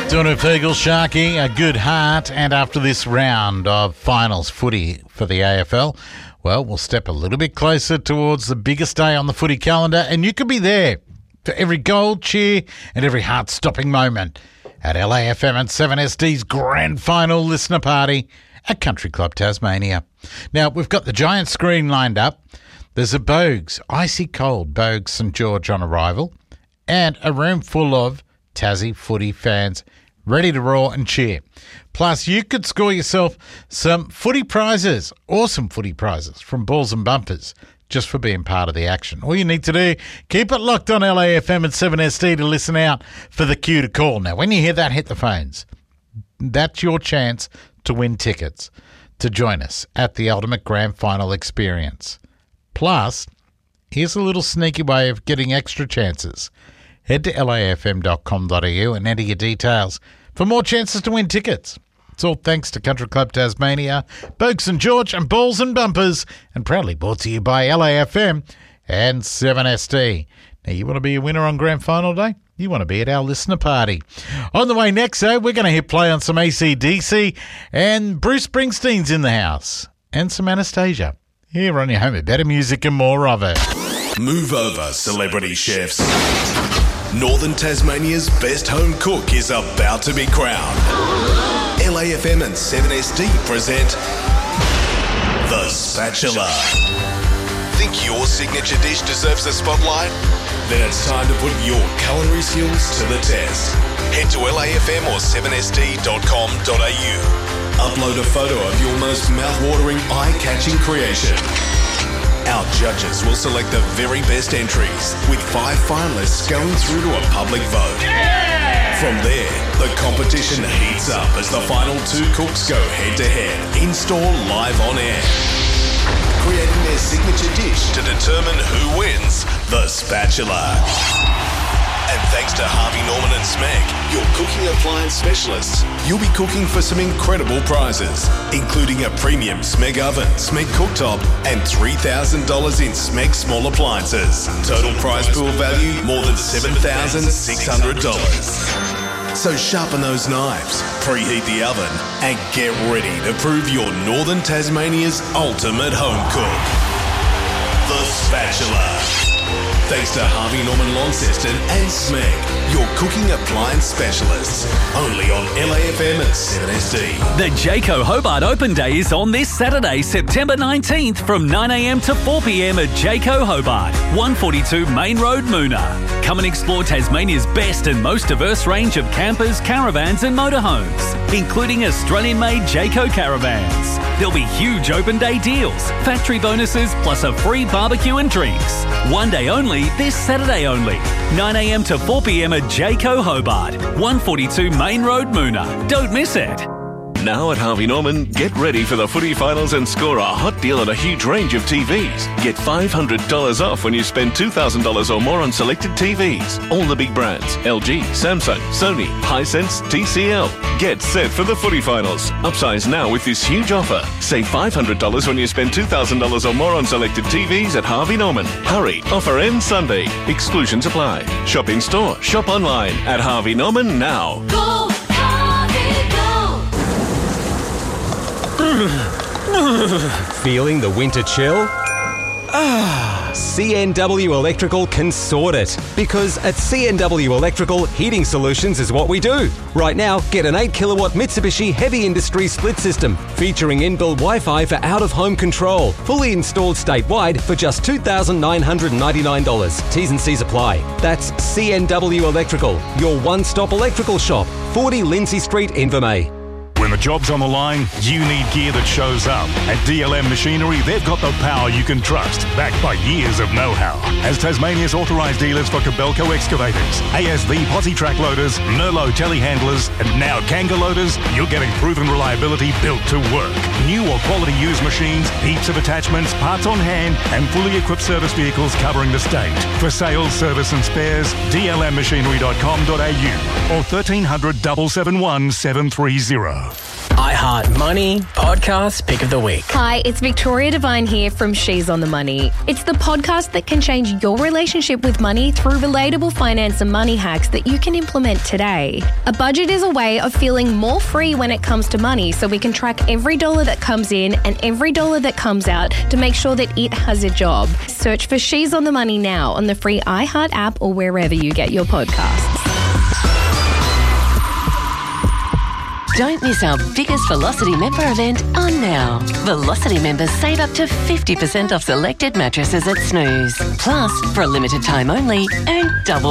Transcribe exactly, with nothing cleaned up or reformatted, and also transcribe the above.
Doing a Fergal Sharky, a good heart, and after this round of finals footy for the A F L, well, we'll step a little bit closer towards the biggest day on the footy calendar, and you could be there for every goal, cheer, and every heart-stopping moment at L A F M and seven S D's grand final listener party at Country Club Tasmania. Now, we've got the giant screen lined up. There's a Bogues, icy cold Bogues St George on arrival, and a room full of Tassie footy fans ready to roar and cheer. Plus, you could score yourself some footy prizes, awesome footy prizes from Balls and Bumpers, just for being part of the action. All you need to do, keep it locked on L A F M and seven S D to listen out for the cue to call. Now, when you hear that hit the phones, that's your chance to win tickets to join us at the Ultimate Grand Final Experience. Plus, here's a little sneaky way of getting extra chances. Head to L A F M dot com dot a u and enter your details for more chances to win tickets. It's all thanks to Country Club Tasmania, Bogues St George and Balls and Bumpers, and proudly brought to you by L A F M and seven S D. Now, you want to be a winner on Grand Final Day? You want to be at our listener party. On the way next, though, we're going to hit play on some A C D C, and Bruce Springsteen's in the house, and some Anastasia. Here on your home of better music and more of it. Move over, celebrity chefs. Northern Tasmania's best home cook is about to be crowned. L A F M and seven S D present The Spatula. Think your signature dish deserves a spotlight? Then it's time to put your culinary skills to the test. Head to L A F M or seven S D dot com dot a u. Upload a photo of your most mouth-watering, eye-catching creation. Our judges will select the very best entries, with five finalists going through to a public vote. Yeah! From there, the competition heats up as the final two cooks go head-to-head, in-store live on air, creating their signature dish to determine who wins the Spatula. And thanks to Harvey Norman and Smeg, your cooking appliance specialists, you'll be cooking for some incredible prizes, including a premium Smeg oven, Smeg cooktop, and three thousand dollars in Smeg small appliances. Total prize pool value more than seven thousand six hundred dollars. So sharpen those knives, preheat the oven, and get ready to prove you're Northern Tasmania's ultimate home cook. The Spatula. Thanks to Harvey Norman Launceston and Smeg, your cooking appliance specialists. Only on L A F M and seven S D. The Jayco Hobart Open Day is on this Saturday, September nineteenth from nine a m to four p m at Jayco Hobart, one forty-two Main Road, Moona. Come and explore Tasmania's best and most diverse range of campers, caravans and motorhomes, including Australian-made Jayco caravans. There'll be huge open day deals, factory bonuses, plus a free barbecue and drinks. One day only, this Saturday only. nine a m to four p m at Jayco Hobart, one forty-two Main Road, Moona. Don't miss it. Now at Harvey Norman, get ready for the footy finals and score a hot deal on a huge range of T Vs. Get five hundred dollars off when you spend two thousand dollars or more on selected T Vs. All the big brands, L G, Samsung, Sony, Hisense, T C L. Get set for the footy finals. Upsize now with this huge offer. Save five hundred dollars when you spend two thousand dollars or more on selected T Vs at Harvey Norman. Hurry, offer ends Sunday. Exclusions apply. Shop in store, shop online at Harvey Norman now. Go, Harvey, go! Feeling the winter chill? Ah, C N W Electrical can sort it. Because at C N W Electrical, heating solutions is what we do. Right now, get an eight kilowatt Mitsubishi Heavy Industry split system featuring inbuilt Wi-Fi for out-of-home control, fully installed statewide for just two thousand nine hundred ninety-nine dollars. T's and C's apply. That's C N W Electrical, your one-stop electrical shop, forty Lindsay Street, Invermay. When the job's on the line, you need gear that shows up. At D L M Machinery, they've got the power you can trust, backed by years of know-how. As Tasmania's authorised dealers for Kobelco excavators, A S V posi track loaders, Nerlo telehandlers, and now Kanga loaders, you're getting proven reliability built to work. New or quality used machines, heaps of attachments, parts on hand, and fully equipped service vehicles covering the state. For sales, service and spares, D L M machinery dot com dot a u or thirteen hundred, seven seven one, seven three zero. iHeart Money Podcast Pick of the Week. Hi, it's Victoria Devine here from She's on the Money. It's the podcast that can change your relationship with money through relatable finance and money hacks that you can implement today. A budget is a way of feeling more free when it comes to money, so we can track every dollar that comes in and every dollar that comes out to make sure that it has a job. Search for She's on the Money now on the free iHeart app or wherever you get your podcasts. Don't miss our biggest Velocity member event on now. Velocity members save up to fifty percent off selected mattresses at Snooze. Plus, for a limited time only, earn double